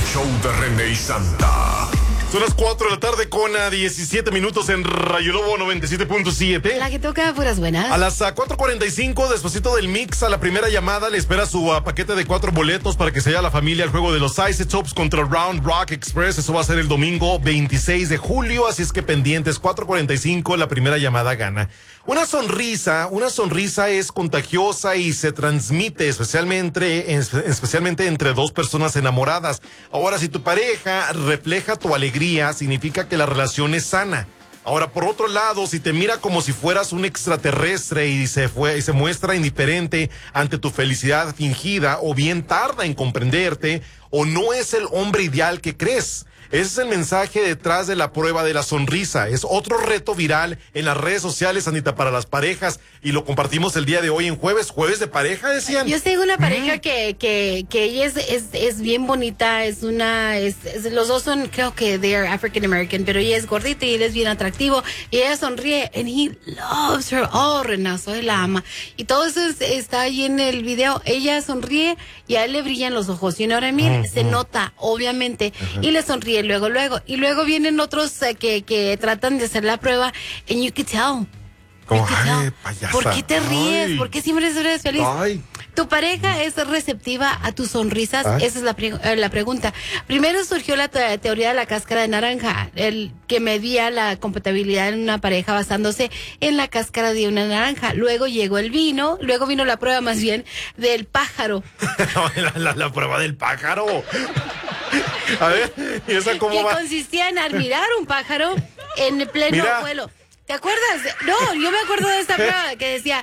show de René y Santa. Son las 4 de la tarde con 17 minutos en Rayo Lobo 97.7. La que toca puras buenas. A las 4:45, despuesito del mix, a la primera llamada, le espera su paquete de 4 boletos para que se vaya a la familia al juego de los Isotopes contra Round Rock Express. Eso va a ser el domingo 26 de julio, así es que pendientes, 4:45, la primera llamada gana. Una sonrisa es contagiosa y se transmite especialmente entre dos personas enamoradas. Ahora, si tu pareja refleja tu alegría, significa que la relación es sana. Ahora, por otro lado, si te mira como si fueras un extraterrestre y se muestra indiferente ante tu felicidad fingida, o bien tarda en comprenderte, o no es el hombre ideal que crees. Ese es el mensaje detrás de la prueba de la sonrisa. Es otro reto viral en las redes sociales, Anita, para las parejas, y lo compartimos el día de hoy en jueves de pareja, decían. Yo tengo una pareja que ella es bien bonita, los dos son, creo que they are African American, pero ella es gordita y él es bien atractivo, y ella sonríe, and he loves her. Oh, Renazo, él la ama. Y todo eso está ahí en el video. Ella sonríe y a él le brillan los ojos, y ahora mira, se nota, obviamente, y le sonríe luego, y luego vienen otros que tratan de hacer la prueba, and you can tell. Como, ay, payasa. ¿Por qué te ríes? Ay. ¿Por qué siempre eres feliz? Ay. ¿Tu pareja es receptiva a tus sonrisas? Ay. Esa es la pregunta. Primero surgió la teoría de la cáscara de naranja, el que medía la compatibilidad en una pareja basándose en la cáscara de una naranja. Luego llegó el vino, luego vino la prueba más bien del pájaro. la prueba del pájaro. A ver, ¿y esa cómo que va? consistía en admirar un pájaro en pleno vuelo. ¿Te acuerdas? No, yo me acuerdo de esta prueba que decía,